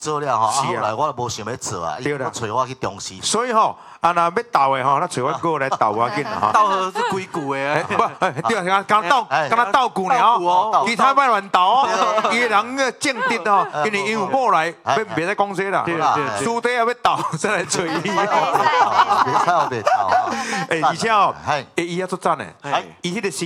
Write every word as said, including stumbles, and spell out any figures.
做了吼，啊是啊后来我无想要做啊，伊对啦要找我去中视。 所以吼，啊若要斗的吼，咱找我过来斗我紧啦吼。 斗好是几句的啊？ 不，哎对啊，刚斗， 哎刚斗久呢斗久哦哦， 其他别乱斗哦，伊个人个正直哦， 哎因为因有某来， 哎别别再讲这啦， 对啦对对， 输底也要斗，再来找伊。 别吵，别吵， 哎，而且哦嗨， 伊也做赞的， 哎伊迄个